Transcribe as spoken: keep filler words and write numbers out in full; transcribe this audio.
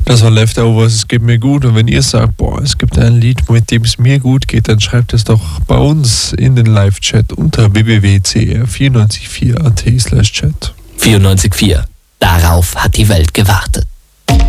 Das war Leftovers, es geht mir gut. Und wenn ihr sagt, boah, es gibt ein Lied, mit dem es mir gut geht, dann schreibt es doch bei uns in den Live-Chat unter w w w punkt c r vier neun vier punkt a t slash chat. vierundneunzig Komma vier. Darauf hat die Welt gewartet.